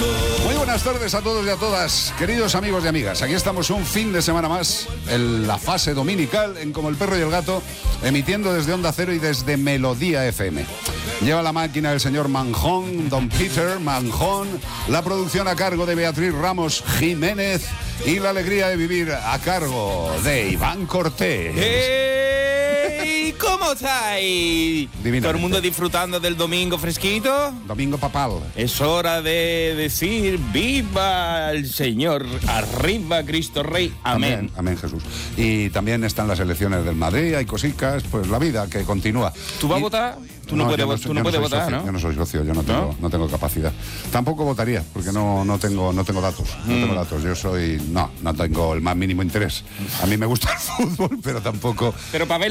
Muy buenas tardes a todos y a todas, queridos amigos y amigas. Aquí estamos un fin de semana más, en la fase dominical, en Como el Perro y el Gato, emitiendo desde Onda Cero y desde Melodía FM. Lleva la máquina el señor Manjón, don Peter Manjón, la producción a cargo de Beatriz Ramos Jiménez y la alegría de vivir a cargo de Iván Cortés. ¡Hey! ¿Cómo estáis? ¿Todo el mundo disfrutando del domingo fresquito? Domingo papal. Es hora de decir ¡viva el Señor! ¡Arriba Cristo Rey! Amén. Amén, Jesús. Y también están las elecciones del Madrid, hay cositas, pues la vida que continúa. ¿Tú vas a votar? Tú no puedes votar, socio, ¿no? Yo no soy socio, yo no tengo capacidad. Tampoco votaría, porque no tengo datos. No tengo datos. Yo soy... No tengo el más mínimo interés. A mí me gusta el fútbol, pero tampoco... Pero para ver